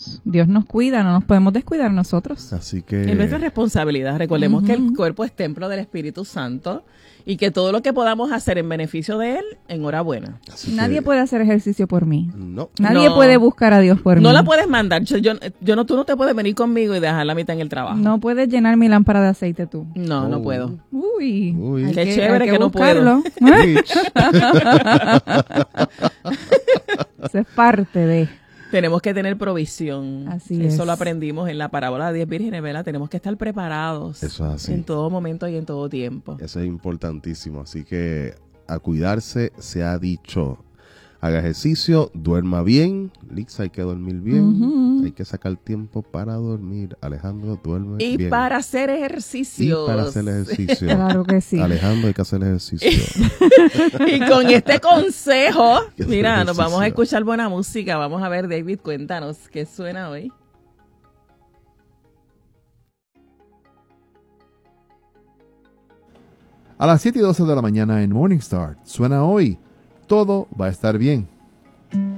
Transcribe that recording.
Dios. Dios nos cuida, no nos podemos descuidar nosotros. Así que... Es nuestra responsabilidad. Recordemos que el cuerpo es templo del Espíritu Santo y que todo lo que podamos hacer en beneficio de Él, enhorabuena. Nadie puede hacer ejercicio por mí. No. Nadie puede buscar a Dios por mí. No la puedes mandar. Tú no te puedes venir conmigo y dejar la mitad en el trabajo. No puedes llenar mi lámpara de aceite tú. No, no puedo. Uy. Qué chévere que no buscarlo. puedo. Eso es parte de... Tenemos que tener provisión. Así Eso es. lo aprendimos en la parábola de 10 vírgenes, ¿verdad? Tenemos que estar preparados. Eso es así. En todo momento y en todo tiempo. Eso es importantísimo. Así que a cuidarse se ha dicho. Haga ejercicio, duerma bien. Lix, hay que dormir bien. Hay que sacar tiempo para dormir. Alejandro, duerme bien. Y para hacer ejercicio. Y para hacer ejercicio. Claro que sí. Alejandro, hay que hacer ejercicio. Y con este consejo, Qué mira, nos vamos a ejercicio. escuchar buena música. Vamos a ver, David, cuéntanos qué suena hoy. A las 7:12 de la mañana en Morningstar, suena hoy, todo va a estar bien.